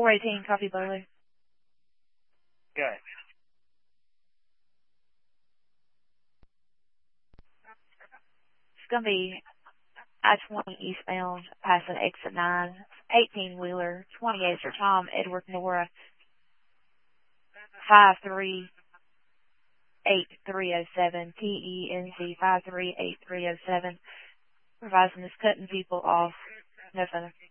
418 Coffee Bolu. Okay. It's going to be I-20 eastbound, passing exit 9, 18-wheeler, 28 for Tom Edward Nora, 538307, TENC 538307. Supervising is cutting people off. No further.